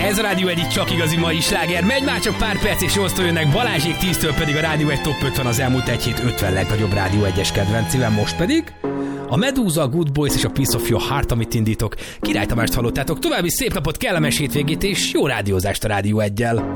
Ez a Rádió egy csak igazi mai sláger. Megy már csak pár perc, és jósztól jönnek Balázsék 10-től pedig a Rádió egy Top 50 az elmúlt egy hét 50 legnagyobb Rádió 1-es kedvencével. Most pedig a Medúza, a Good Boys és a Piece of Your Heart, amit indítok. Király Tamást hallottátok. További szép napot, kellemes hétvégét és jó rádiózást a Rádió 1-jel.